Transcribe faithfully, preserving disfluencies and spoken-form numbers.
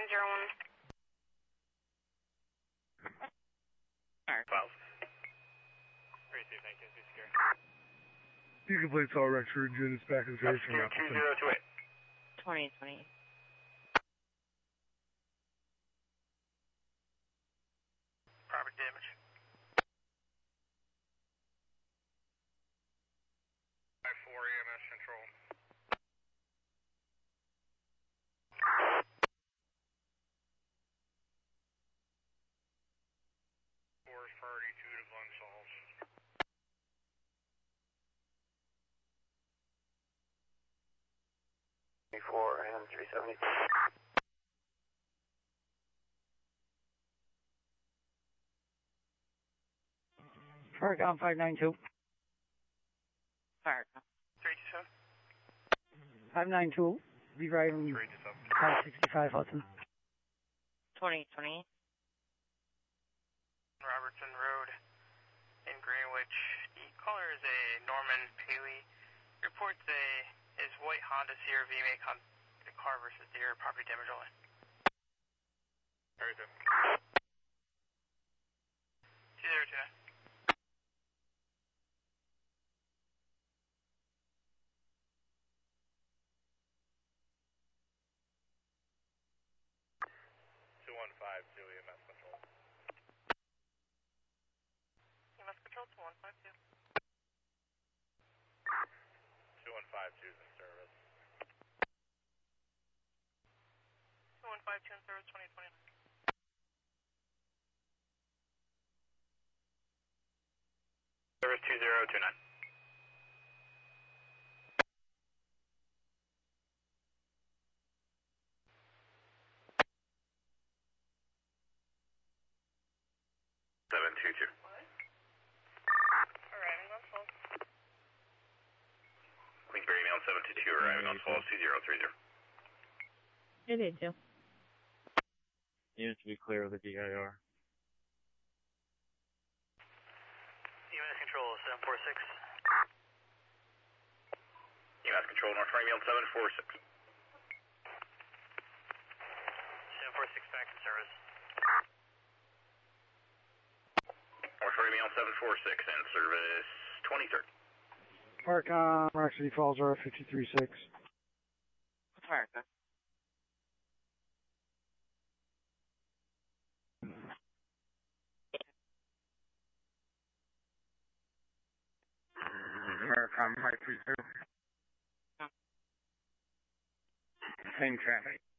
nine zero one. Alright. Files. Three two, thank you. Be secure. You can play all Rexford units back in the That's two two zero two eight. twenty twenty. Property damage. five four E M S control. Four is priority two to Glen Falls. Four and three seventy. Farcom five nine two. Farcom. Three two seven. five nine two. Be driving Three two seven. five sixty-five Hudson. twenty twenty. Robertson Road in Greenwich. The caller is a Norman Paley. Reports a his white Honda C R V make on the car versus deer. Property damage only. Very good. Two zero two nine. Two one five two E M S control. E M S control two one five two. Two one five two is in service. two one five two in service twenty twenty. Service two zero two nine. Seven two two. Arriving on Falls. Queensbury Mail seven two two arriving on Falls two zero three zero. It did too. Units to be clear of the D I R. E M S control seven four six. E M S control North Ferry Mail seven four six. seven four six back in service. North Ferry Mail seven four six in service twenty-third. Farcom Rock City Falls R fifty-three six. Farcom. Farcom five three two. Same traffic.